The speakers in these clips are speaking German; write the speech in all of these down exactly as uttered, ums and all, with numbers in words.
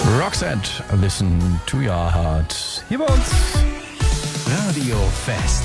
Roxette, Listen to Your Heart. Hier bei uns Radio Fest.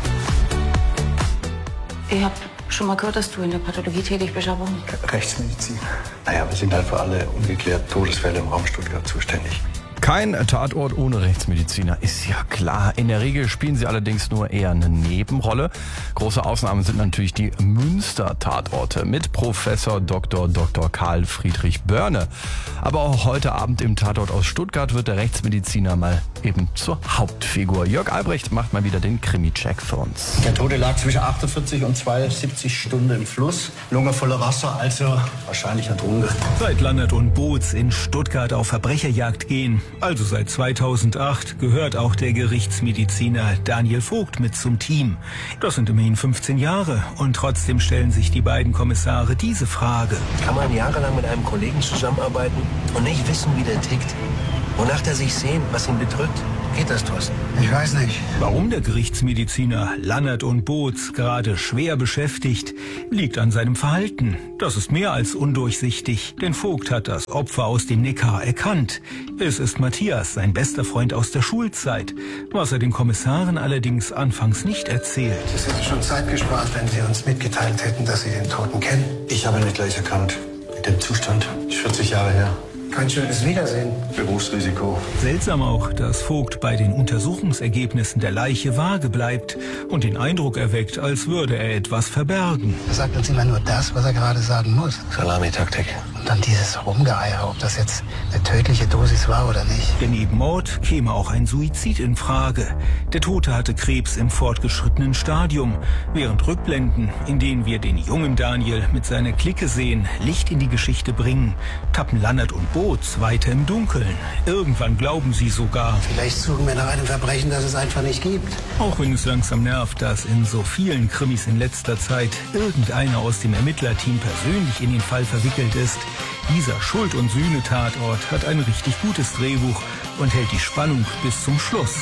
Ich habe schon mal gehört, dass du in der Pathologie tätig bist, aber... Rechtsmedizin. Naja, wir sind halt für alle ungeklärten Todesfälle im Raum Stuttgart zuständig. kein Tatort ohne Rechtsmediziner, ist ja klar. In der Regel spielen sie allerdings nur eher eine Nebenrolle. Große Ausnahmen sind natürlich die Münster-Tatorte mit Professor Doktor Doktor Karl Friedrich Börne. Aber auch heute Abend im Tatort aus Stuttgart wird der Rechtsmediziner mal eben zur Hauptfigur. Jörg Albrecht macht mal wieder den Krimi-Check für uns. Der Tote lag zwischen achtundvierzig und zweiundsiebzig Stunden im Fluss. Lunge voller Wasser, also wahrscheinlich ertrunken. Seit Lannert und Boots in Stuttgart auf Verbrecherjagd gehen, also seit zweitausendacht, gehört auch der Gerichtsmediziner Daniel Vogt mit zum Team. Das sind immerhin fünfzehn Jahre und trotzdem stellen sich die beiden Kommissare diese Frage. Kann man jahrelang mit einem Kollegen zusammenarbeiten und nicht wissen, wie der tickt? Wonach der sich sehnt, was ihn bedrückt? Geht das, Thorsten? Ich weiß nicht. Warum der Gerichtsmediziner Lannert und Boots gerade schwer beschäftigt, liegt an seinem Verhalten. Das ist mehr als undurchsichtig, denn Vogt hat das Opfer aus dem Neckar erkannt. Es ist Matthias, sein bester Freund aus der Schulzeit, was er den Kommissaren allerdings anfangs nicht erzählt. Es hätte schon Zeit gespart, wenn Sie uns mitgeteilt hätten, dass Sie den Toten kennen. Ich habe ihn nicht gleich erkannt. Mit dem Zustand. vierzig Jahre her. Kein schönes Wiedersehen. Berufsrisiko. Seltsam auch, dass Vogt bei den Untersuchungsergebnissen der Leiche vage bleibt und den Eindruck erweckt, als würde er etwas verbergen. Er sagt uns immer nur das, was er gerade sagen muss. Salamitaktik. Und dann dieses Rumgeeier, ob das jetzt eine tödliche Dosis war oder nicht. Denn neben Mord käme auch ein Suizid in Frage. Der Tote hatte Krebs im fortgeschrittenen Stadium, während Rückblenden, in denen wir den jungen Daniel mit seiner Clique sehen, Licht in die Geschichte bringen, tappen Lannert und Boots weiter im Dunkeln. Irgendwann glauben sie sogar. Vielleicht suchen wir nach einem Verbrechen, das es einfach nicht gibt. Auch wenn es langsam nervt, dass in so vielen Krimis in letzter Zeit irgendeiner aus dem Ermittlerteam persönlich in den Fall verwickelt ist. Dieser Schuld- und Sühne-Tatort hat ein richtig gutes Drehbuch und hält die Spannung bis zum Schluss.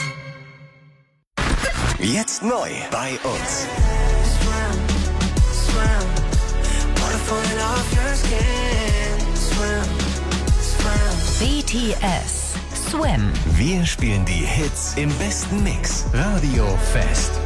Jetzt neu bei uns. B T S. Swim. Wir spielen die Hits im besten Mix. Radio Fest.